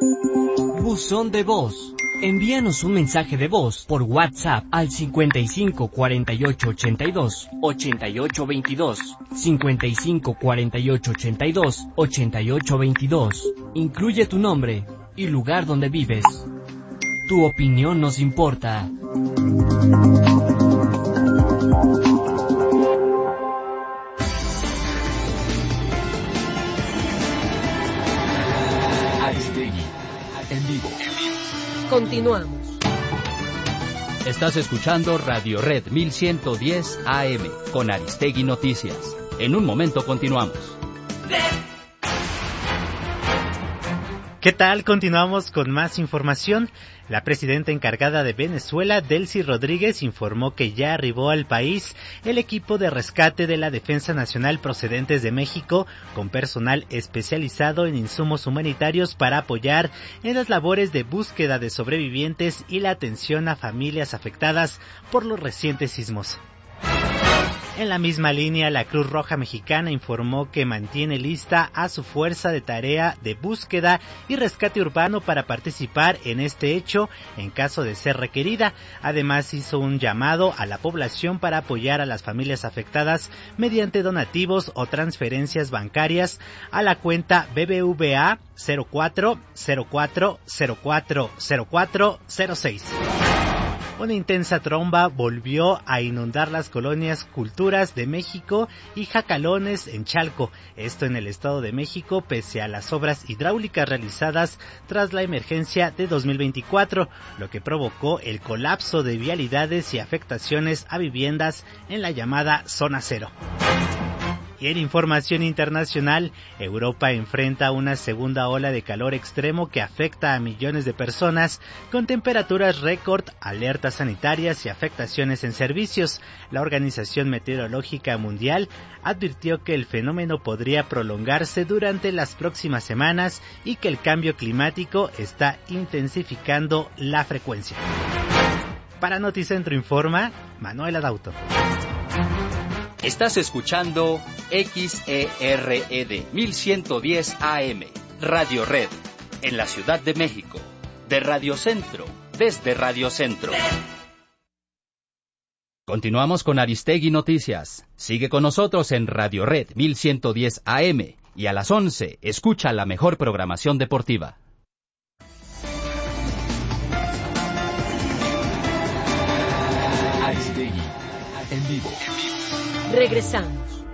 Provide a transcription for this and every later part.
Buzón de voz. Envíanos un mensaje de voz por WhatsApp al 55 48 82 88 22, 55 48 82 88 22. Incluye tu nombre y lugar donde vives. Tu opinión nos importa. Aristegui, en vivo. Continuamos. Estás escuchando Radio Red 1110 AM con Aristegui Noticias. En un momento continuamos. ¿Qué tal? Continuamos con más información. La presidenta encargada de Venezuela, Delcy Rodríguez, informó que ya arribó al país el equipo de rescate de la Defensa Nacional procedentes de México, con personal especializado en insumos humanitarios para apoyar en las labores de búsqueda de sobrevivientes y la atención a familias afectadas por los recientes sismos. En la misma línea, la Cruz Roja Mexicana informó que mantiene lista a su fuerza de tarea de búsqueda y rescate urbano para participar en este hecho en caso de ser requerida. Además, hizo un llamado a la población para apoyar a las familias afectadas mediante donativos o transferencias bancarias a la cuenta BBVA 0404040406. Una intensa tromba volvió a inundar las colonias Culturas de México y Jacalones en Chalco, esto en el Estado de México, pese a las obras hidráulicas realizadas tras la emergencia de 2024, lo que provocó el colapso de vialidades y afectaciones a viviendas en la llamada Zona Cero. Y en información internacional, Europa enfrenta una segunda ola de calor extremo que afecta a millones de personas, con temperaturas récord, alertas sanitarias y afectaciones en servicios. La Organización Meteorológica Mundial advirtió que el fenómeno podría prolongarse durante las próximas semanas y que el cambio climático está intensificando la frecuencia. Para Noticentro Informa, Manuel Adauto. Estás escuchando XERED 1110 AM, Radio Red, en la Ciudad de México, de Radio Centro, desde Radio Centro. Continuamos con Aristegui Noticias. Sigue con nosotros en Radio Red 1110 AM y a las 11 escucha la mejor programación deportiva. Aristegui, en vivo. Regresamos.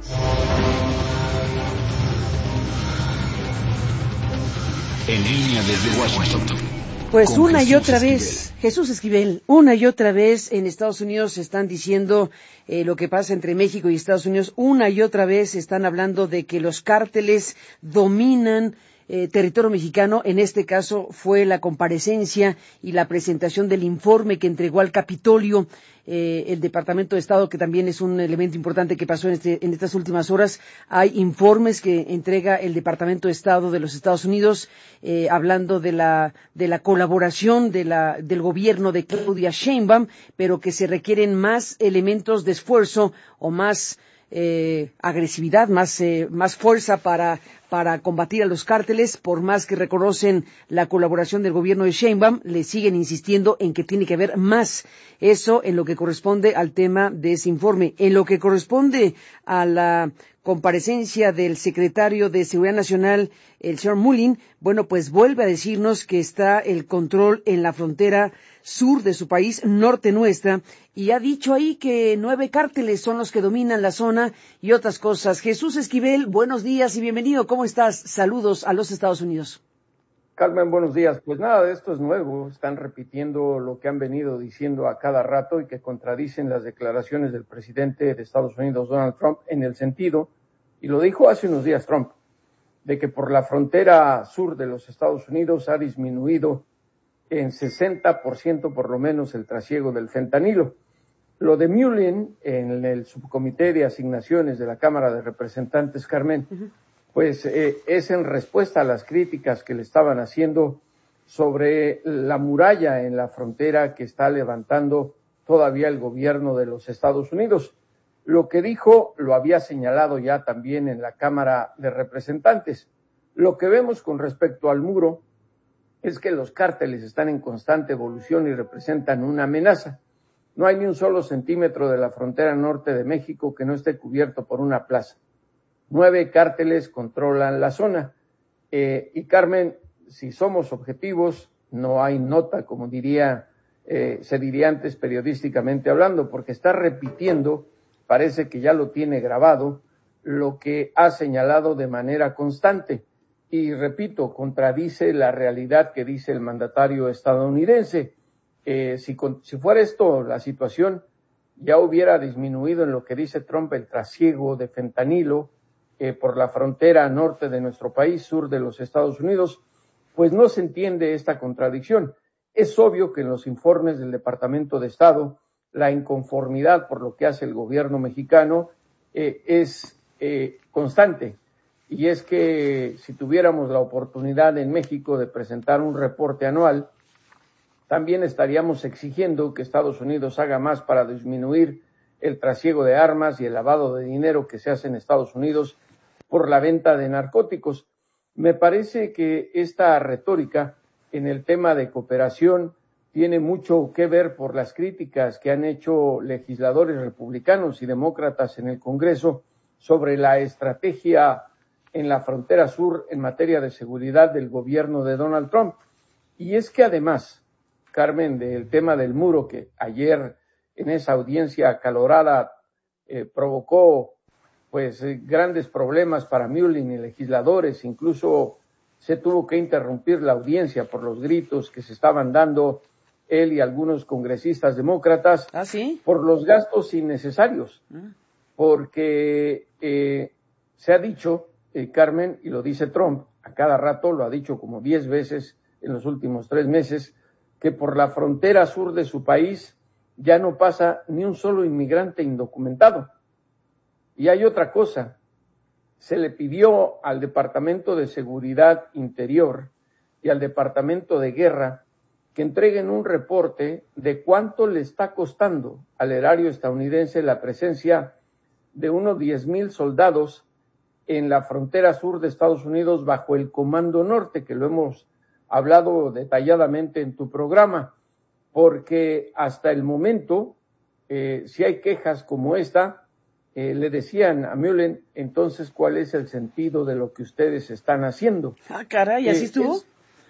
En línea desde Washington. Pues con una y Jesús otra vez, Esquivel. Jesús Esquivel, una y otra vez en Estados Unidos están diciendo lo que pasa entre México y Estados Unidos. Una y otra vez están hablando de que los cárteles dominan territorio mexicano. En este caso fue la comparecencia y la presentación del informe que entregó al Capitolio el Departamento de Estado, que también es un elemento importante que pasó en estas últimas horas. Hay informes que entrega el Departamento de Estado de los Estados Unidos hablando de la colaboración del gobierno de Claudia Sheinbaum, pero que se requieren más elementos de esfuerzo o más agresividad, más fuerza para combatir a los cárteles. Por más que reconocen la colaboración del gobierno de Sheinbaum, le siguen insistiendo en que tiene que haber más. Eso en lo que corresponde al tema de ese informe. En lo que corresponde a la comparecencia del secretario de Seguridad Nacional, el señor Mullin, bueno, pues vuelve a decirnos que está el control en la frontera sur de su país, norte nuestra, y ha dicho ahí que 9 cárteles son los que dominan la zona y otras cosas. Jesús Esquivel, buenos días y bienvenido. ¿Cómo estás? Saludos a los Estados Unidos. Carmen, buenos días. Pues nada de esto es nuevo. Están repitiendo lo que han venido diciendo a cada rato y que contradicen las declaraciones del presidente de Estados Unidos, Donald Trump, en el sentido, y lo dijo hace unos días Trump, de que por la frontera sur de los Estados Unidos ha disminuido en 60% por lo menos el trasiego del fentanilo. Lo de Mullin en el subcomité de asignaciones de la Cámara de Representantes, Carmen, pues es en respuesta a las críticas que le estaban haciendo sobre la muralla en la frontera que está levantando todavía el gobierno de los Estados Unidos. Lo que dijo lo había señalado ya también en la Cámara de Representantes. Lo que vemos con respecto al muro es que los cárteles están en constante evolución y representan una amenaza. No hay ni un solo centímetro de la frontera norte de México que no esté cubierto por una plaza. 9 cárteles controlan la zona. Y Carmen, si somos objetivos, no hay nota, como se diría antes periodísticamente hablando, porque está repitiendo, parece que ya lo tiene grabado, lo que ha señalado de manera constante. Y repito, contradice la realidad que dice el mandatario estadounidense. Si fuera esto la situación, ya hubiera disminuido en lo que dice Trump el trasiego de fentanilo por la frontera norte de nuestro país, sur de los Estados Unidos, pues no se entiende esta contradicción. Es obvio que en los informes del Departamento de Estado, la inconformidad por lo que hace el gobierno mexicano es constante. Y es que si tuviéramos la oportunidad en México de presentar un reporte anual, también estaríamos exigiendo que Estados Unidos haga más para disminuir el trasiego de armas y el lavado de dinero que se hace en Estados Unidos por la venta de narcóticos. Me parece que esta retórica en el tema de cooperación tiene mucho que ver por las críticas que han hecho legisladores republicanos y demócratas en el Congreso sobre la estrategia en la frontera sur en materia de seguridad del gobierno de Donald Trump. Y es que además, Carmen, del tema del muro que ayer en esa audiencia acalorada provocó pues grandes problemas para Mullin y legisladores, incluso se tuvo que interrumpir la audiencia por los gritos que se estaban dando él y algunos congresistas demócratas. ¿Ah, sí? Por los gastos innecesarios, porque se ha dicho, Carmen, y lo dice Trump, a cada rato lo ha dicho como 10 veces en los últimos 3 meses, que por la frontera sur de su país ya no pasa ni un solo inmigrante indocumentado. Y hay otra cosa, se le pidió al Departamento de Seguridad Interior y al Departamento de Guerra que entreguen un reporte de cuánto le está costando al erario estadounidense la presencia de unos 10,000 soldados en la frontera sur de Estados Unidos bajo el Comando Norte, que lo hemos hablado detalladamente en tu programa, porque hasta el momento, si hay quejas como esta, le decían a Mullin, entonces, ¿cuál es el sentido de lo que ustedes están haciendo? Ah, caray, ¿así estuvo?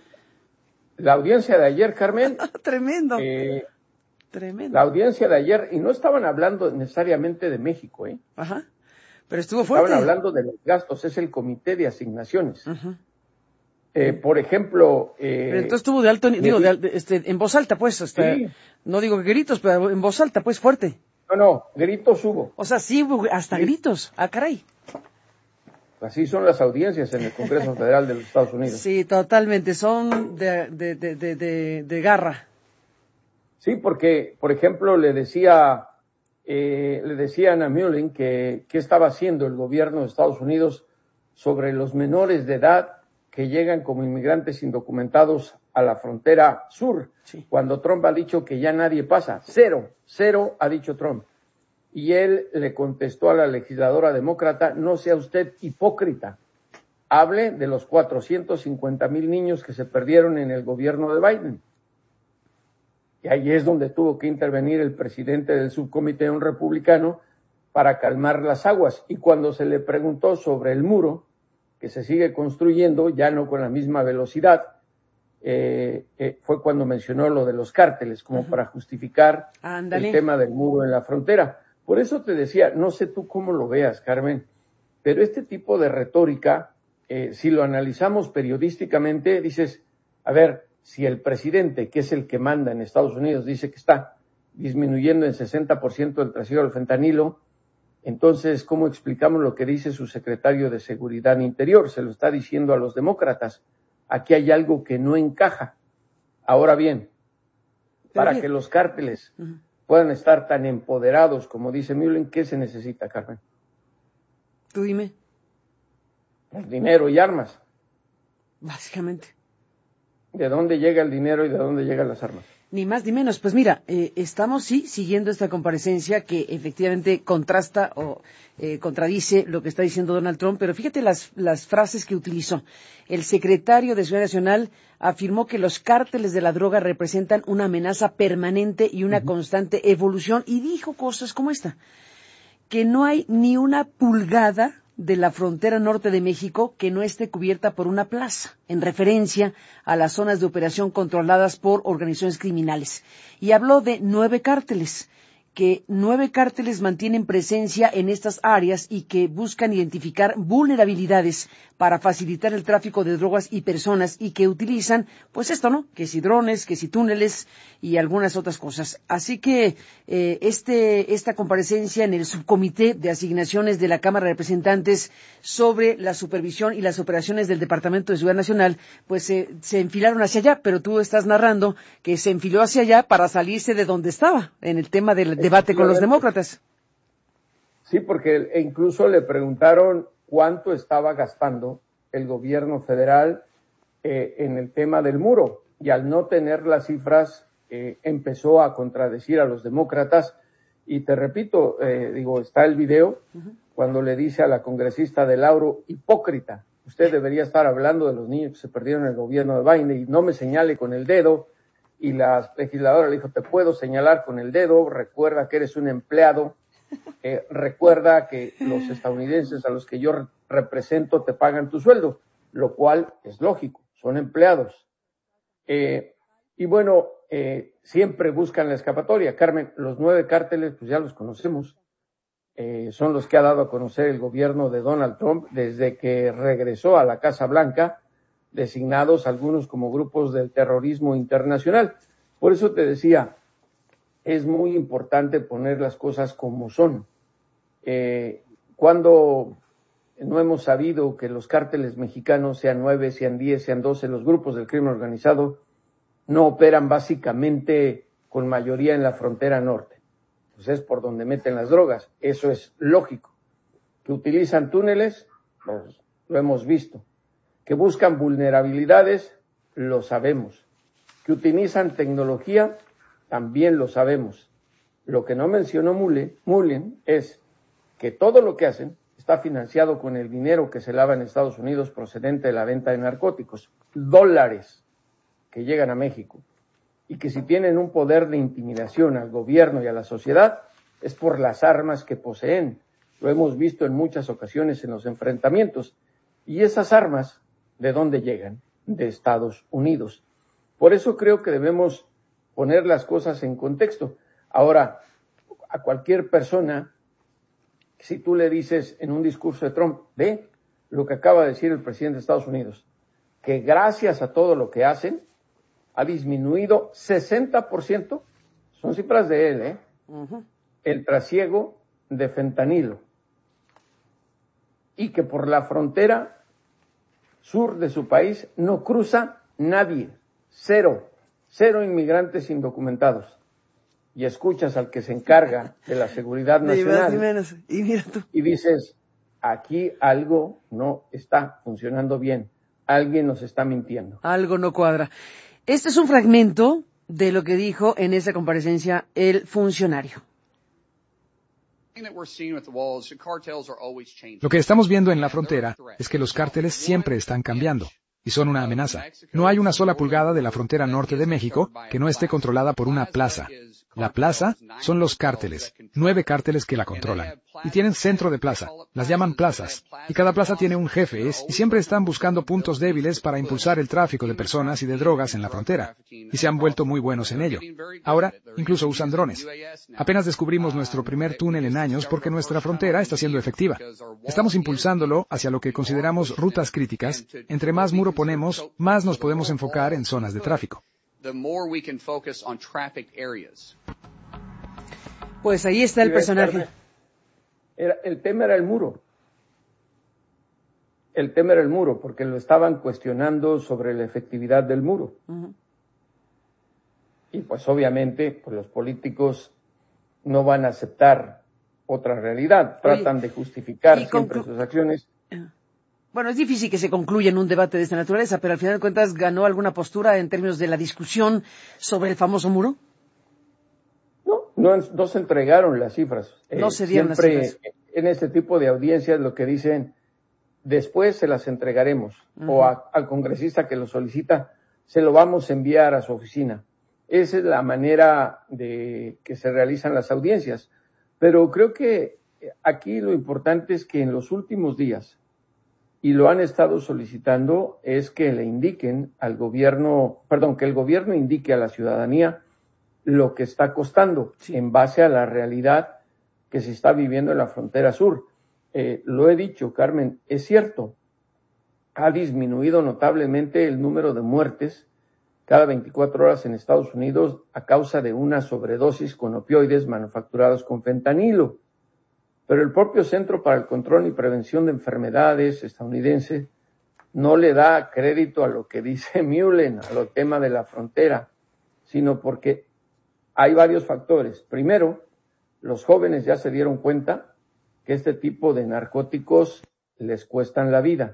La audiencia de ayer, Carmen. Tremendo. Tremendo. La audiencia de ayer, y no estaban hablando necesariamente de México, Ajá. Pero estuvo fuerte. Estaban hablando de los gastos, es el comité de asignaciones. Uh-huh. Por ejemplo... pero entonces estuvo de alto, en voz alta, pues, hasta, sí. No digo gritos, pero en voz alta, pues, fuerte. No, gritos hubo. O sea, sí hubo hasta sí. Gritos. Ah, caray. Así son las audiencias en el Congreso Federal de los Estados Unidos. Sí, totalmente, son de garra. Sí, porque, por ejemplo, le decían a Mullin que qué estaba haciendo el gobierno de Estados Unidos sobre los menores de edad que llegan como inmigrantes indocumentados a la frontera sur, sí. Cuando Trump ha dicho que ya nadie pasa, cero ha dicho Trump. Y él le contestó a la legisladora demócrata, no sea usted hipócrita, hable de los 450,000 niños que se perdieron en el gobierno de Biden. Y ahí es donde tuvo que intervenir el presidente del subcomité, un republicano, para calmar las aguas. Y cuando se le preguntó sobre el muro, que se sigue construyendo, ya no con la misma velocidad, fue cuando mencionó lo de los cárteles, como para justificar el tema del muro en la frontera. Por eso te decía, no sé tú cómo lo veas, Carmen, pero este tipo de retórica, si lo analizamos periodísticamente, dices, a ver, si el presidente, que es el que manda en Estados Unidos, dice que está disminuyendo en 60% el trasiego del fentanilo, entonces, ¿cómo explicamos lo que dice su secretario de Seguridad Interior? Se lo está diciendo a los demócratas. Aquí hay algo que no encaja. Ahora bien, para que los cárteles puedan estar tan empoderados como dice Mullin, ¿qué se necesita, Carmen? Tú dime. El dinero y armas. Básicamente. ¿De dónde llega el dinero y de dónde llegan las armas? Ni más ni menos. Pues mira, estamos siguiendo esta comparecencia que efectivamente contrasta o contradice lo que está diciendo Donald Trump, pero fíjate las frases que utilizó. El secretario de Seguridad Nacional afirmó que los cárteles de la droga representan una amenaza permanente y una constante evolución, y dijo cosas como esta, que no hay ni una pulgada de la frontera norte de México que no esté cubierta por una plaza, en referencia a las zonas de operación controladas por organizaciones criminales. Y habló de 9 cárteles, que 9 cárteles mantienen presencia en estas áreas y que buscan identificar vulnerabilidades para facilitar el tráfico de drogas y personas, y que utilizan, pues esto, ¿no? Que si drones, que si túneles y algunas otras cosas. Así que esta comparecencia en el subcomité de asignaciones de la Cámara de Representantes sobre la supervisión y las operaciones del Departamento de Seguridad Nacional, pues se enfilaron hacia allá, pero tú estás narrando que se enfiló hacia allá para salirse de donde estaba, en el tema del debate con los demócratas. Sí, porque incluso le preguntaron cuánto estaba gastando el gobierno federal en el tema del muro, y al no tener las cifras empezó a contradecir a los demócratas. Y te repito, está el video cuando le dice a la congresista de Lauro, hipócrita, usted debería estar hablando de los niños que se perdieron en el gobierno de Biden y no me señale con el dedo. Y la legisladora le dijo, te puedo señalar con el dedo, recuerda que eres un empleado, recuerda que los estadounidenses a los que yo represento te pagan tu sueldo, lo cual es lógico, son empleados. Y bueno, siempre buscan la escapatoria. Carmen, los 9 cárteles, pues ya los conocemos, son los que ha dado a conocer el gobierno de Donald Trump desde que regresó a la Casa Blanca, designados algunos como grupos del terrorismo internacional. Por eso te decía, es muy importante poner las cosas como son. Cuando no hemos sabido que los cárteles mexicanos, sean 9, sean 10, sean 12, los grupos del crimen organizado, no operan básicamente con mayoría en la frontera norte. Pues es por donde meten las drogas, eso es lógico. Que utilizan túneles, pues lo hemos visto. Que buscan vulnerabilidades, lo sabemos. Que utilizan tecnología, también lo sabemos. Lo que no mencionó Mullen es que todo lo que hacen está financiado con el dinero que se lava en Estados Unidos procedente de la venta de narcóticos, dólares que llegan a México, y que si tienen un poder de intimidación al gobierno y a la sociedad es por las armas que poseen. Lo hemos visto en muchas ocasiones en los enfrentamientos. Y esas armas, ¿de dónde llegan? De Estados Unidos. Por eso creo que debemos poner las cosas en contexto. Ahora, a cualquier persona, si tú le dices en un discurso de Trump, ve lo que acaba de decir el presidente de Estados Unidos, que gracias a todo lo que hacen, ha disminuido 60%, son cifras de él, el trasiego de fentanilo. Y que por la frontera sur de su país no cruza nadie, cero inmigrantes indocumentados. Y escuchas al que se encarga de la seguridad nacional y dices, aquí algo no está funcionando bien, alguien nos está mintiendo. Algo no cuadra. Este es un fragmento de lo que dijo en esa comparecencia el funcionario. Lo que estamos viendo en la frontera es que los cárteles siempre están cambiando y son una amenaza. No hay una sola pulgada de la frontera norte de México que no esté controlada por una plaza. La plaza son los cárteles, 9 cárteles que la controlan. Y tienen centro de plaza, las llaman plazas. Y cada plaza tiene un jefe y siempre están buscando puntos débiles para impulsar el tráfico de personas y de drogas en la frontera. Y se han vuelto muy buenos en ello. Ahora, incluso usan drones. Apenas descubrimos nuestro primer túnel en años porque nuestra frontera está siendo efectiva. Estamos impulsándolo hacia lo que consideramos rutas críticas. Entre más muro ponemos, más nos podemos enfocar en zonas de tráfico. Pues ahí está el personaje. El tema era el muro. El tema era el muro, porque lo estaban cuestionando sobre la efectividad del muro. Y pues obviamente pues los políticos no van a aceptar otra realidad. Tratan de justificar siempre sus acciones. Bueno, es difícil que se concluya en un debate de esta naturaleza, pero al final de cuentas, ¿ganó alguna postura en términos de la discusión sobre el famoso muro? No se entregaron las cifras. No se dieron las cifras. En este tipo de audiencias lo que dicen, después se las entregaremos, o al congresista que lo solicita, se lo vamos a enviar a su oficina. Esa es la manera de que se realizan las audiencias. Pero creo que aquí lo importante es que en los últimos días, y lo han estado solicitando, es que le indiquen al gobierno, que el gobierno indique a la ciudadanía lo que está costando en base a la realidad que se está viviendo en la frontera sur. Lo he dicho, Carmen, es cierto, ha disminuido notablemente el número de muertes cada 24 horas en Estados Unidos a causa de una sobredosis con opioides manufacturados con fentanilo. Pero el propio Centro para el Control y Prevención de Enfermedades estadounidense no le da crédito a lo que dice Mullen, a lo tema de la frontera, sino porque hay varios factores. Primero, los jóvenes ya se dieron cuenta que este tipo de narcóticos les cuestan la vida.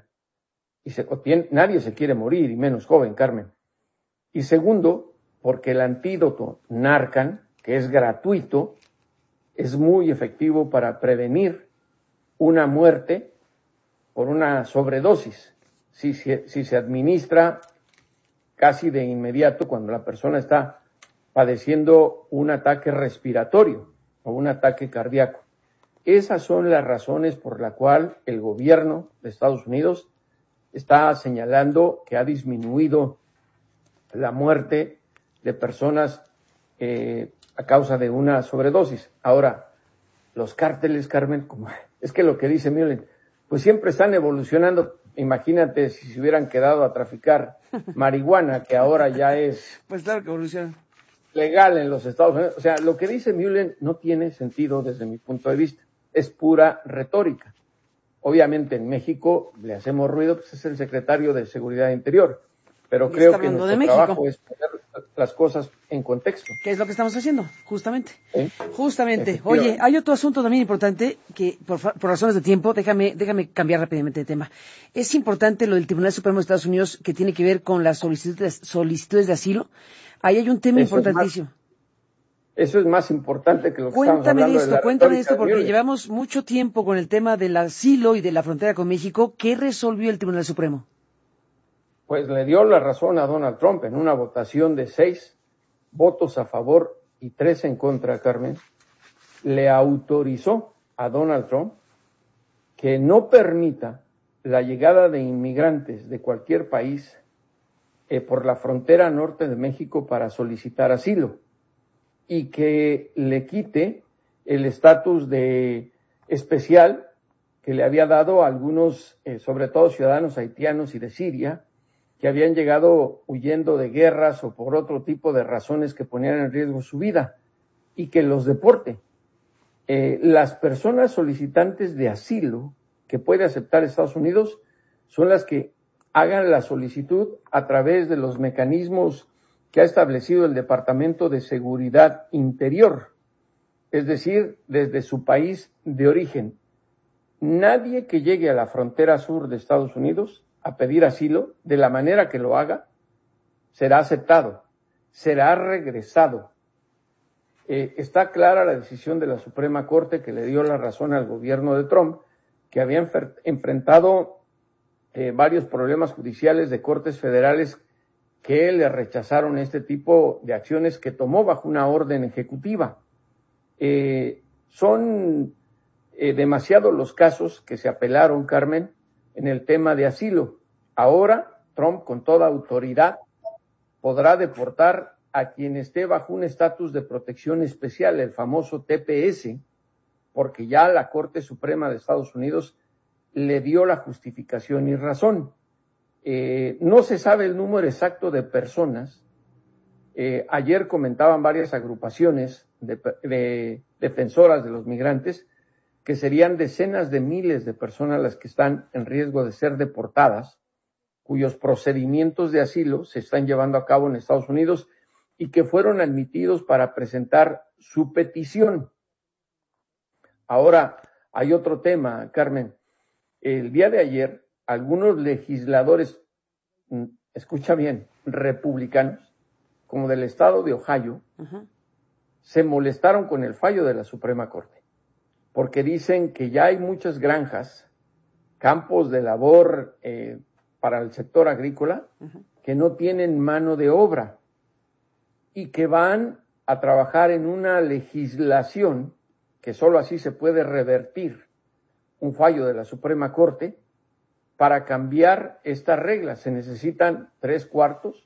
Nadie se quiere morir, y menos joven, Carmen. Y segundo, porque el antídoto Narcan, que es gratuito, es muy efectivo para prevenir una muerte por una sobredosis. Si se administra casi de inmediato cuando la persona está padeciendo un ataque respiratorio o un ataque cardíaco. Esas son las razones por la cual el gobierno de Estados Unidos está señalando que ha disminuido la muerte de personas a causa de una sobredosis. Ahora, los cárteles, Carmen, es que lo que dice Mullen, pues siempre están evolucionando. Imagínate si se hubieran quedado a traficar marihuana, que ahora ya es pues claro que evoluciona, legal en los Estados Unidos. O sea, lo que dice Mullen no tiene sentido desde mi punto de vista. Es pura retórica. Obviamente en México le hacemos ruido, pues es el secretario de Seguridad Interior. Pero creo que nuestro trabajo es poner las cosas en contexto. ¿Qué es lo que estamos haciendo? Justamente. Justamente. Oye, hay otro asunto también importante que, por razones de tiempo, déjame cambiar rápidamente de tema. Es importante lo del Tribunal Supremo de Estados Unidos que tiene que ver con las solicitudes de asilo. Ahí hay un tema importantísimo. Eso es más importante que lo que estamos hablando de la Cuéntame esto, porque llevamos mucho tiempo con el tema del asilo y de la frontera con México. ¿Qué resolvió el Tribunal Supremo? Pues le dio la razón a Donald Trump en una votación de 6 votos a favor y 3 en contra, Carmen. Le autorizó a Donald Trump que no permita la llegada de inmigrantes de cualquier país por la frontera norte de México para solicitar asilo y que le quite el estatus de especial que le había dado a algunos, sobre todo ciudadanos haitianos y de Siria, que habían llegado huyendo de guerras o por otro tipo de razones que ponían en riesgo su vida, y que los deporte. Las personas solicitantes de asilo que puede aceptar Estados Unidos son las que hagan la solicitud a través de los mecanismos que ha establecido el Departamento de Seguridad Interior, es decir, desde su país de origen. Nadie que llegue a la frontera sur de Estados Unidos a pedir asilo, de la manera que lo haga, será aceptado, será regresado. Está clara la decisión de la Suprema Corte que le dio la razón al gobierno de Trump, que había enfrentado varios problemas judiciales de cortes federales que le rechazaron este tipo de acciones que tomó bajo una orden ejecutiva. Son demasiados los casos que se apelaron, Carmen, en el tema de asilo. Ahora, Trump, con toda autoridad, podrá deportar a quien esté bajo un estatus de protección especial, el famoso TPS, porque ya la Corte Suprema de Estados Unidos le dio la justificación y razón. No se sabe el número exacto de personas. Ayer comentaban varias agrupaciones de defensoras de los migrantes que serían decenas de miles de personas las que están en riesgo de ser deportadas, cuyos procedimientos de asilo se están llevando a cabo en Estados Unidos y que fueron admitidos para presentar su petición. Ahora, hay otro tema, Carmen. El día de ayer, algunos legisladores, escucha bien, republicanos, como del estado de Ohio, se molestaron con el fallo de la Suprema Corte, porque dicen que ya hay muchas granjas, campos de labor para el sector agrícola, que no tienen mano de obra y que van a trabajar en una legislación que solo así se puede revertir un fallo de la Suprema Corte. Para cambiar estas reglas se necesitan 3/4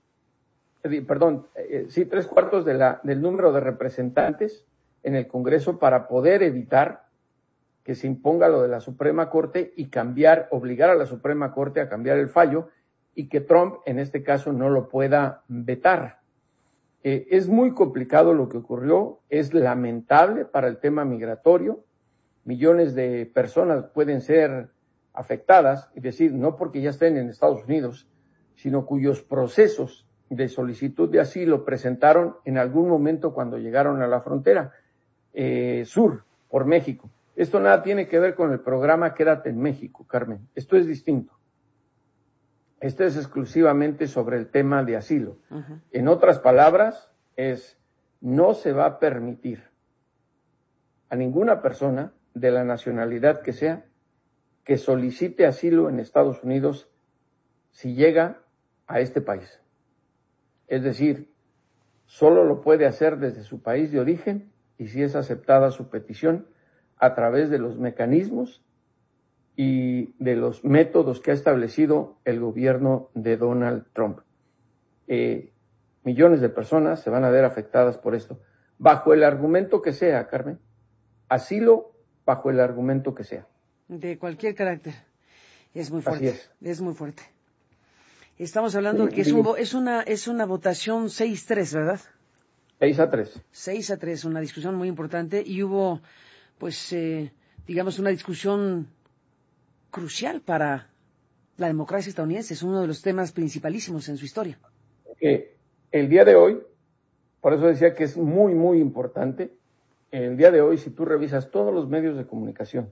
del número de representantes en el Congreso para poder evitar que se imponga lo de la Suprema Corte y obligar a la Suprema Corte a cambiar el fallo y que Trump en este caso no lo pueda vetar. Es muy complicado lo que ocurrió, es lamentable para el tema migratorio, millones de personas pueden ser afectadas, es decir, no porque ya estén en Estados Unidos, sino cuyos procesos de solicitud de asilo presentaron en algún momento cuando llegaron a la frontera sur por México. Esto nada tiene que ver con el programa Quédate en México, Carmen. Esto es distinto. Esto es exclusivamente sobre el tema de asilo. En otras palabras, no se va a permitir a ninguna persona de la nacionalidad que sea que solicite asilo en Estados Unidos si llega a este país. Es decir, solo lo puede hacer desde su país de origen y si es aceptada su petición a través de los mecanismos y de los métodos que ha establecido el gobierno de Donald Trump. Millones de personas se van a ver afectadas por esto, bajo el argumento que sea, Carmen. Asilo bajo el argumento que sea. De cualquier carácter. Es muy fuerte. Así es muy fuerte. Estamos hablando de que es una votación 6-3, ¿verdad? 6-3. 6-3, una discusión muy importante y hubo, pues, digamos, una discusión crucial para la democracia estadounidense. Es uno de los temas principalísimos en su historia. El día de hoy, por eso decía que es muy, muy importante, el día de hoy, si tú revisas todos los medios de comunicación,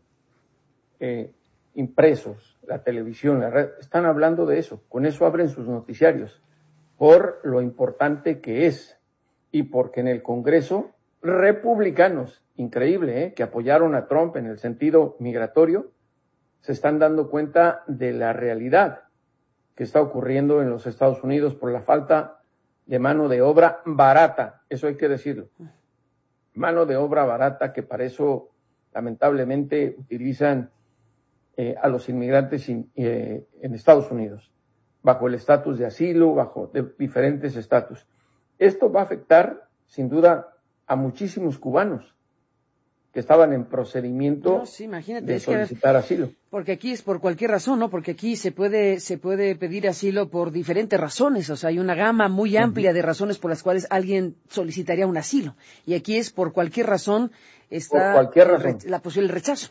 impresos, la televisión, la red, están hablando de eso. Con eso abren sus noticiarios, por lo importante que es y porque en el Congreso, republicanos, increíble, que apoyaron a Trump en el sentido migratorio, se están dando cuenta de la realidad que está ocurriendo en los Estados Unidos por la falta de mano de obra barata, eso hay que decirlo. Mano de obra barata que para eso lamentablemente utilizan a los inmigrantes en Estados Unidos, bajo el estatus de asilo, bajo diferentes estatus. Esto va a afectar, sin duda, a muchísimos cubanos que estaban en procedimiento de solicitar asilo. Porque aquí es por cualquier razón, ¿no? Porque aquí se puede pedir asilo por diferentes razones. O sea, hay una gama muy amplia de razones por las cuales alguien solicitaría un asilo. Y aquí es por cualquier razón está la posible rechazo.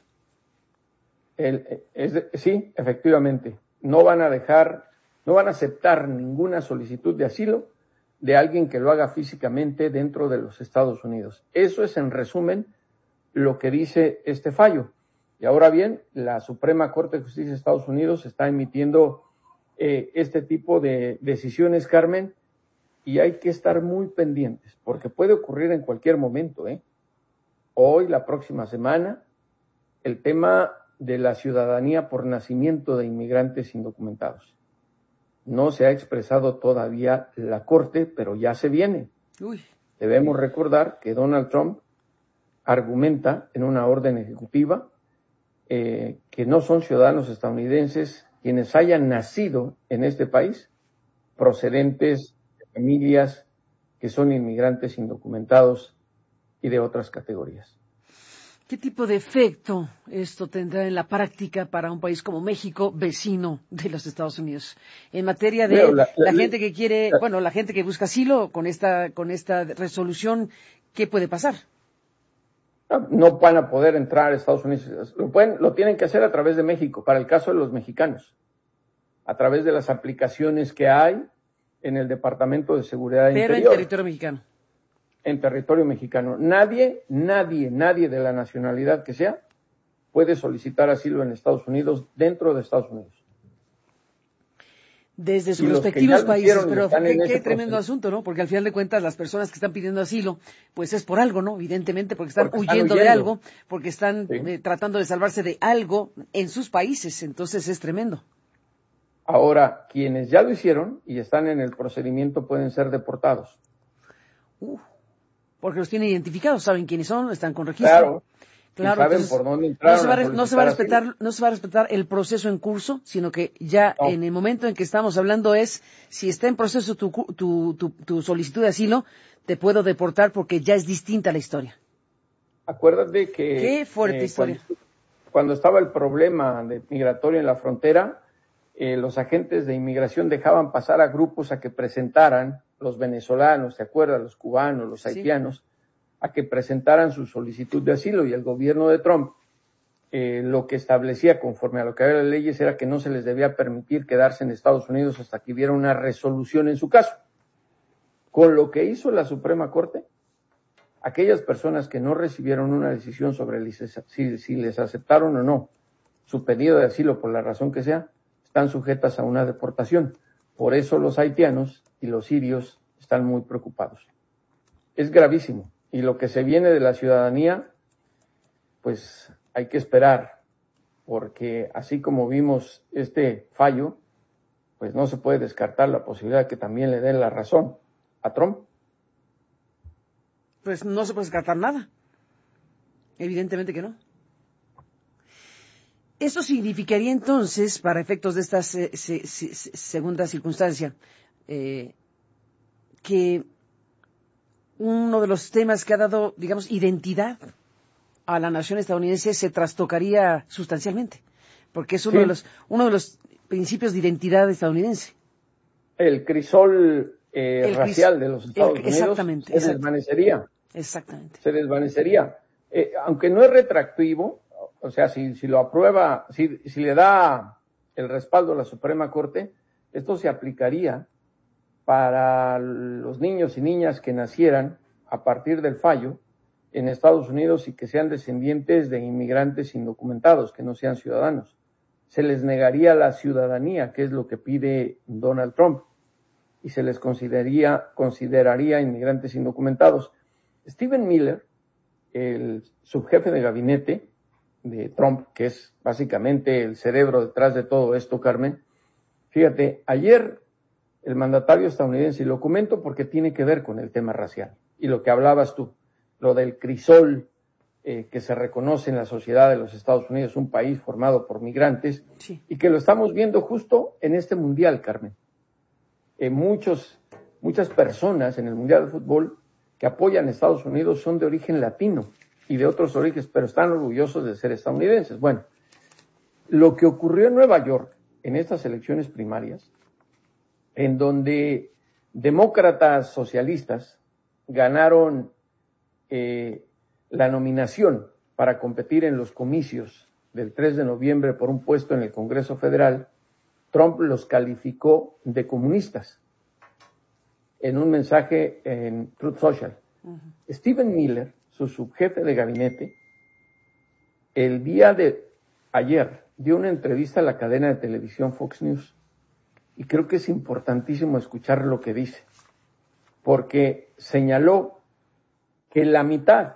Sí, efectivamente. No van a aceptar ninguna solicitud de asilo de alguien que lo haga físicamente dentro de los Estados Unidos. Eso es, en resumen, lo que dice este fallo. Y ahora bien, la Suprema Corte de Justicia de Estados Unidos está emitiendo este tipo de decisiones, Carmen, y hay que estar muy pendientes, porque puede ocurrir en cualquier momento, Hoy, la próxima semana, el tema de la ciudadanía por nacimiento de inmigrantes indocumentados. No se ha expresado todavía la Corte, pero ya se viene. Debemos recordar que Donald Trump argumenta en una orden ejecutiva que no son ciudadanos estadounidenses quienes hayan nacido en este país procedentes de familias que son inmigrantes indocumentados y de otras categorías. ¿Qué tipo de efecto esto tendrá en la práctica para un país como México, vecino de los Estados Unidos? En materia de la gente que quiere, la gente que busca asilo con esta resolución, ¿qué puede pasar? No van a poder entrar a Estados Unidos. Lo tienen que hacer a través de México, para el caso de los mexicanos, a través de las aplicaciones que hay en el Departamento de Seguridad Interior. Pero en territorio mexicano. En territorio mexicano. Nadie de la nacionalidad que sea puede solicitar asilo en Estados Unidos, dentro de Estados Unidos. Desde sus Y los que respectivos ya lo países, hicieron pero están en qué ese tremendo proceso. asunto, ¿no? Porque al final de cuentas las personas que están pidiendo asilo, pues es por algo, ¿no? Evidentemente porque están huyendo de algo, porque están Sí. tratando de salvarse de algo en sus países, entonces es tremendo. Ahora, quienes ya lo hicieron y están en el procedimiento pueden ser deportados. Porque los tienen identificados, saben quiénes son, están con registro. Claro, y saben entonces, por dónde entraron. no se va a respetar el proceso en curso, sino que ya en el momento en que estamos hablando es, si está en proceso tu solicitud de asilo, te puedo deportar porque ya es distinta la historia. Acuérdate que Qué fuerte historia. Cuando estaba el problema migratorio en la frontera, los agentes de inmigración dejaban pasar a grupos a que presentaran, los venezolanos, ¿te acuerdas? Los cubanos, los haitianos, a que presentaran su solicitud de asilo, y el gobierno de Trump lo que establecía conforme a lo que había las leyes era que no se les debía permitir quedarse en Estados Unidos hasta que hubiera una resolución en su caso. Con lo que hizo la Suprema Corte, aquellas personas que no recibieron una decisión sobre si les aceptaron o no su pedido de asilo por la razón que sea, están sujetas a una deportación. Por eso los haitianos y los sirios están muy preocupados. Es gravísimo. Y lo que se viene de la ciudadanía, pues hay que esperar, porque así como vimos este fallo, pues no se puede descartar la posibilidad de que también le den la razón a Trump. Pues no se puede descartar nada. Evidentemente que no. Eso significaría entonces, para efectos de esta segunda circunstancia, que uno de los temas que ha dado, digamos, identidad a la nación estadounidense se trastocaría sustancialmente, porque es uno de los principios de identidad estadounidense. El crisol racial de los Estados Unidos se desvanecería. Exactamente. Se desvanecería. Aunque no es retroactivo, o sea, si lo aprueba, si le da el respaldo a la Suprema Corte, esto se aplicaría para los niños y niñas que nacieran a partir del fallo en Estados Unidos y que sean descendientes de inmigrantes indocumentados, que no sean ciudadanos. Se les negaría la ciudadanía, que es lo que pide Donald Trump, y se les consideraría inmigrantes indocumentados. Stephen Miller, el subjefe de gabinete de Trump, que es básicamente el cerebro detrás de todo esto, Carmen, fíjate, ayer el mandatario estadounidense, y lo comento porque tiene que ver con el tema racial, y lo que hablabas tú, lo del crisol que se reconoce en la sociedad de los Estados Unidos, un país formado por migrantes, y que lo estamos viendo justo en este mundial, Carmen. Muchas personas en el mundial de fútbol que apoyan a Estados Unidos son de origen latino y de otros orígenes, pero están orgullosos de ser estadounidenses. Bueno, lo que ocurrió en Nueva York en estas elecciones primarias, en donde demócratas socialistas ganaron la nominación para competir en los comicios del 3 de noviembre por un puesto en el Congreso Federal, Trump los calificó de comunistas en un mensaje en Truth Social. Stephen Miller, su subjefe de gabinete, el día de ayer dio una entrevista a la cadena de televisión Fox News, y creo que es importantísimo escuchar lo que dice, porque señaló que la mitad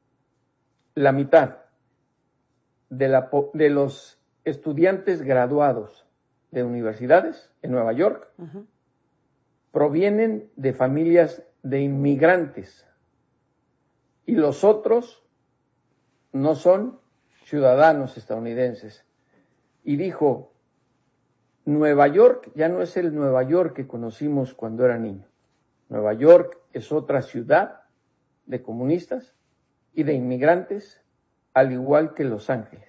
de los estudiantes graduados de universidades en Nueva York provienen de familias de inmigrantes, y los otros no son ciudadanos estadounidenses. Y dijo, Nueva York ya no es el Nueva York que conocimos cuando era niño. Nueva York es otra ciudad de comunistas y de inmigrantes, al igual que Los Ángeles.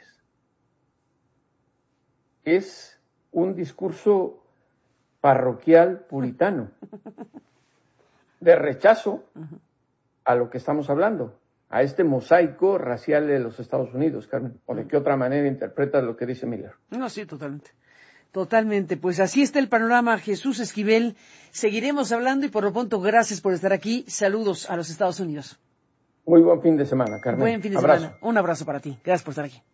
Es un discurso parroquial puritano, de rechazo a lo que estamos hablando, a este mosaico racial de los Estados Unidos, Carmen. ¿O de qué otra manera interpretas lo que dice Miller? No, sí, totalmente. Totalmente. Pues así está el panorama, Jesús Esquivel. Seguiremos hablando y por lo pronto, gracias por estar aquí. Saludos a los Estados Unidos. Muy buen fin de semana, Carmen. Buen fin de semana. Un abrazo para ti. Gracias por estar aquí.